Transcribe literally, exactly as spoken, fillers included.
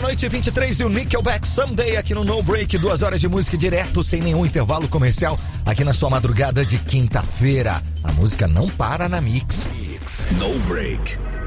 Meia-noite e vinte e três e o Nickelback Someday aqui no No Break. Duas horas de música direto, sem nenhum intervalo comercial, aqui na sua madrugada de quinta-feira. A música não para na Mix. No Break.